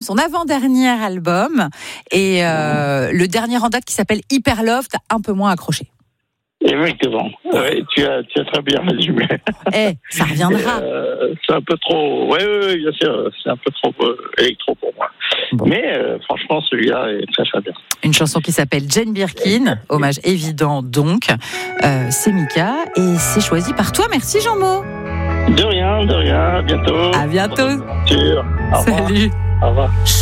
son avant-dernier album. Et le dernier en date qui s'appelle Hyper Love, t'as un peu moins accroché. Exactement. Ouais, tu as très bien résumé. Ça reviendra. C'est un peu trop. Oui, bien sûr. C'est un peu trop électro pour moi. Bon. Mais franchement, celui-là est très très bien. Une chanson qui s'appelle Jane Birkin, hommage évident donc. C'est Mika et c'est choisi par toi. Merci Jean-Mo. De rien. À bientôt. À bientôt. Salut. Au revoir.